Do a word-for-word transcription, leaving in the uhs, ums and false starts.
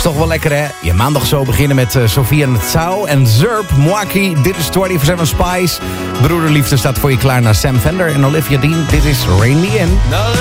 Is toch wel lekker, hè? Je maandag zo beginnen met uh, Sofia Natsau en Zerp, Mwaki. Dit is vierentwintig zeven Spice. Broederliefde staat voor je klaar naar Sam Fender en Olivia Dean. Dit is Rain Me In. Now